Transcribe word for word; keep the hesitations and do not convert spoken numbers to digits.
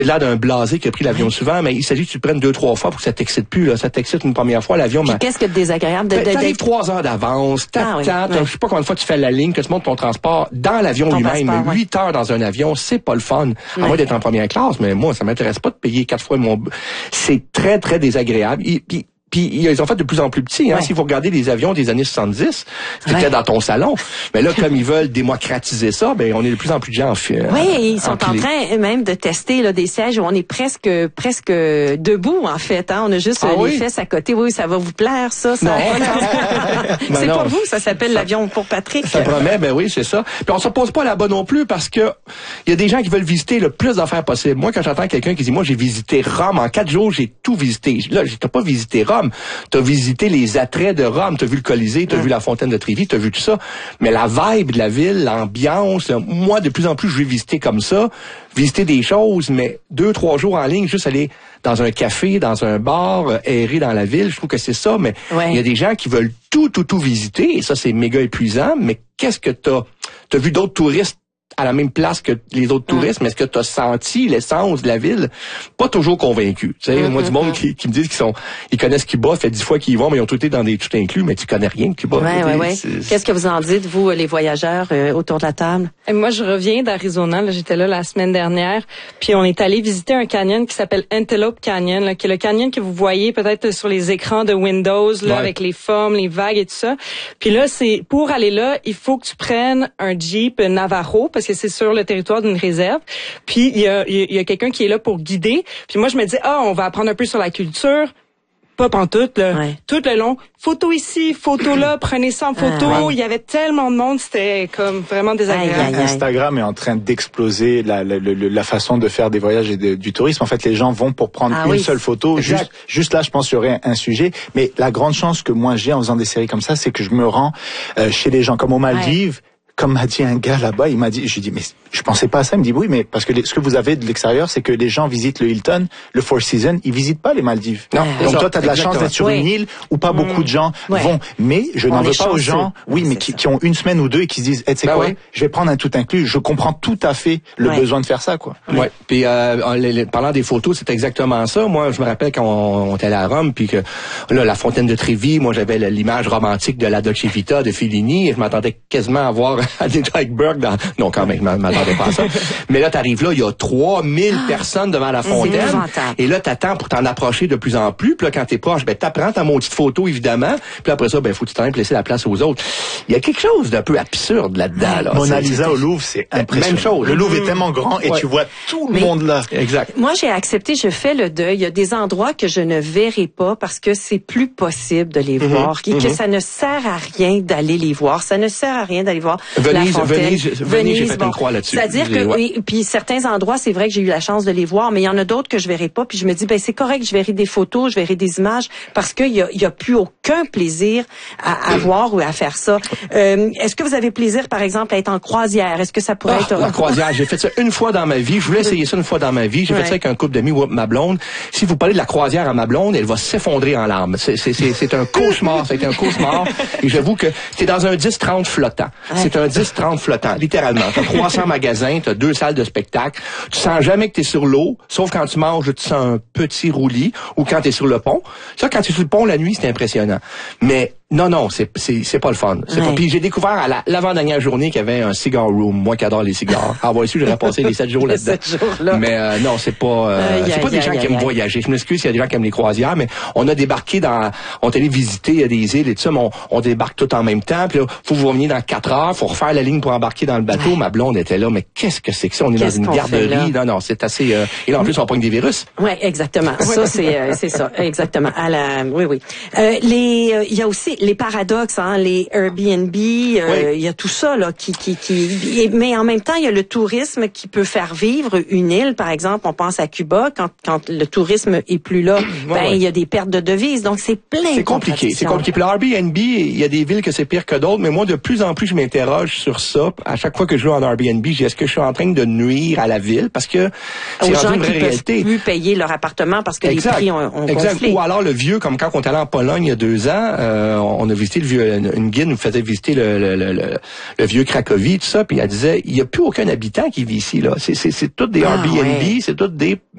là d'un blasé qui a pris l'avion souvent, mais il s'agit que tu le prennes deux, trois fois pour que ça t'excite plus, là. Ça t'excite une première fois, l'avion. Puis qu'est-ce que de désagréable de, ben, de, t'arrives de... trois heures d'avance, tac, ah, oui, tac, oui. je sais pas combien de fois tu fais la ligne, que tu montes ton transport dans l'avion lui-même. Ouais. Huit heures dans un avion, c'est pas le fun. Ouais. À moins d'être en première classe, mais moi, ça m'intéresse pas de payer quatre fois mon... C'est très, très désagréable. Et, puis, Puis ils ont fait de plus en plus petits. Hein. Ouais. Si vous regardez les avions des années soixante-dix, c'était ouais. dans ton salon. Mais là, comme ils veulent démocratiser ça, ben on est de plus en plus de gens en fait. Oui, ils sont en, en train même de tester là, des sièges où on est presque presque debout en fait. Hein. On a juste ah, les oui? fesses à côté. Oui, ça va vous plaire ça. ça non. c'est pas vous, ça s'appelle l'avion pour Patrick. Ça promet, ben oui, c'est ça. Puis on se pose pas là-bas non plus parce que il y a des gens qui veulent visiter le plus d'affaires possible. Moi, quand j'entends quelqu'un qui dit, moi j'ai visité Rome en quatre jours, j'ai tout visité. Là, j'ai pas visité Rome. T'as visité les attraits de Rome, t'as vu le Colisée, t'as ouais. vu la fontaine de Trévi, t'as vu tout ça. Mais la vibe de la ville, l'ambiance, moi, de plus en plus, je vais visiter comme ça, visiter des choses, mais deux, trois jours en ligne, juste aller dans un café, dans un bar, errer dans la ville, je trouve que c'est ça, mais il ouais. y a des gens qui veulent tout, tout, tout visiter, et ça, c'est méga épuisant, mais qu'est-ce que t'as, t'as vu d'autres touristes à la même place que les autres touristes, mmh. mais est-ce que tu as senti l'essence de la ville? Pas toujours convaincu. Tu sais, mmh, moi, du monde mmh. qui, qui me disent qu'ils sont, ils connaissent Cuba, fait dix fois qu'ils y vont, mais ils ont tout été dans des tout inclus, mais tu connais rien de Cuba. Ouais, ouais, ouais. Qu'est-ce que vous en dites, vous, les voyageurs, euh, autour de la table? Et moi, je reviens d'Arizona, là, j'étais là la semaine dernière, puis on est allé visiter un canyon qui s'appelle Antelope Canyon, là, qui est le canyon que vous voyez peut-être sur les écrans de Windows, là, ouais. avec les formes, les vagues et tout ça. Puis là, c'est, pour aller là, il faut que tu prennes un Jeep Navajo, parce que c'est sur le territoire d'une réserve. Puis il y a, il y a quelqu'un qui est là pour guider. Puis moi, je me dis, ah, on va apprendre un peu sur la culture. Pas pantoute, là. Ouais. Tout le long. Photo ici, photo là, prenez ça en photo. Ah, ouais. Il y avait tellement de monde, c'était comme vraiment désagréable. Aïe, aïe, aïe. Instagram est en train d'exploser la, la, la, la façon de faire des voyages et de, du tourisme. En fait, les gens vont pour prendre ah, une oui. seule photo. Juste, juste là, je pense qu'il y aurait un, un sujet. Mais la grande chance que moi j'ai en faisant des séries comme ça, c'est que je me rends euh, chez les gens comme aux Maldives. Ouais. Comme m'a dit un gars là-bas, il m'a dit, je lui dis, mais je pensais pas à ça. Il me dit, oui, mais parce que les, ce que vous avez de l'extérieur, c'est que les gens visitent le Hilton, le Four Seasons, ils visitent pas les Maldives. Non. Donc ça, toi, t'as de la chance d'être sur oui. une île où pas mmh. beaucoup de gens ouais. vont. Mais je n'en veux pas aux gens, oui, mais qui, qui ont une semaine ou deux et qui se disent, hey, tu sais ben quoi, oui. je vais prendre un tout inclus. Je comprends tout à fait le ouais. besoin de faire ça, quoi. Ouais. ouais. Puis euh, les, les, parlant des photos, c'est exactement ça. Moi, je me rappelle quand on, on était allé à Rome, puis que là, la fontaine de Trévi, moi, j'avais l'image romantique de la Dolce Vita de Fellini, et je m'attendais quasiment à voir des icebergs dans... Non, quand même, je m'attendais pas à ça. Mais là, t'arrives là, il y a trois mille ah, personnes devant la fontaine. Et là, t'attends pour t'en approcher de plus en plus. Puis là, quand t'es proche, ben, t'apprends ta maudite photo, évidemment. Puis après ça, ben, faut que tu t'en laisser la place aux autres. Il y a quelque chose d'un peu absurde là-dedans, là. Mona Lisa au Louvre, c'est impressionnant. Même chose. Le Louvre est tellement grand et ouais. tu vois tout le Mais, monde là. Exact. Moi, j'ai accepté, je fais le deuil. Il y a des endroits que je ne verrai pas parce que c'est plus possible de les mm-hmm. voir. Et mm-hmm. que ça ne sert à rien d'aller les voir. Ça ne sert à rien d'aller voir Venise, la fontaine. Venise, Venise, Venise j'ai fait bon. une croix là-dessus. C'est-à-dire que, ouais. oui, puis certains endroits, c'est vrai que j'ai eu la chance de les voir, mais il y en a d'autres que je verrai pas. Puis je me dis, ben c'est correct, je verrai des photos, je verrai des images, parce qu'il y a, il y a plus aucun plaisir à, à voir ou à faire ça. Euh, est-ce que vous avez plaisir, par exemple, à être en croisière? Est-ce que ça pourrait oh, être... La croisière, j'ai fait ça une fois dans ma vie. Je voulais essayer ça une fois dans ma vie. J'ai ouais. fait ça avec un couple d'amis, ma blonde. Si vous parlez de la croisière à ma blonde, elle va s'effondrer en larmes. C'est, c'est, c'est, c'est un cauchemar. C'est un cauchemar. Et j'avoue que t'es dans un dix trente flottant. Ouais. C'est un dix trente flottant, littéralement. T'as trois cents magasins, t'as deux salles de spectacle. Tu sens jamais que t'es sur l'eau, sauf quand tu manges, tu sens un petit roulis, ou quand t'es sur le pont. Ça, quand t'es sur le pont la nuit, c'est impressionnant. Mais non, non, c'est c'est c'est pas le fun. C'est ouais. pas. Puis j'ai découvert à la, l'avant-dernière journée qu'il y avait un cigar room. Moi qui adore les cigares. Ah ouais, si j'aurais passé les sept jours là-dedans. Jours-là. Mais euh, non, c'est pas. Euh, euh, c'est a, pas des a, gens a, qui aiment a. voyager. Je m'excuse s'il y a des gens qui aiment les croisières, mais on a débarqué dans. On est allé visiter des îles et tout ça, mais on, on débarque tout en même temps. Puis là, faut vous revenir dans quatre heures, faut refaire la ligne pour embarquer dans le bateau. Ouais. Ma blonde était là, mais qu'est-ce que c'est que ça? On est qu'est-ce dans une garderie. Non, non, c'est assez. Euh, et là en plus, on pogne des virus. Ouais, exactement. Ça, c'est euh, c'est ça, exactement. À la, oui, oui. Euh, les, il euh, y a aussi les paradoxes. Hein, les Airbnb, euh, oui. il y a tout ça là qui, qui, qui, mais en même temps, il y a le tourisme qui peut faire vivre une île. Par exemple, on pense à Cuba, quand, quand le tourisme est plus là, ouais, ben ouais. il y a des pertes de devises. Donc c'est plein. C'est compliqué. C'est compliqué. Puis le Airbnb, il y a des villes que c'est pire que d'autres, mais moi de plus en plus je m'interroge sur ça. À chaque fois que je vais en Airbnb, je dis est-ce que je suis en train de nuire à la ville parce que c'est aux gens une vraie qui réalité. peuvent plus payer leur appartement parce que exact. les prix ont, ont exact. gonflé. Ou alors le vieux, comme quand on est allé en Pologne il y a deux ans, euh, on a visité le vieux. Une guide nous faisait visiter le, le, le, le, le vieux Cracovie, tout ça, puis elle disait, il n'y a plus aucun habitant qui vit ici, là. C'est, c'est, c'est tous des ah, Airbnb, ouais. c'est tous des